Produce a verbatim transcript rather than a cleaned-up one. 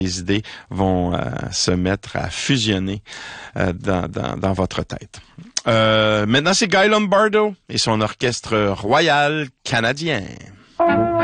les idées vont euh, se mettre à fusionner euh, dans, dans, dans votre tête. Euh, maintenant, c'est Guy Lombardo et son orchestre royal canadien.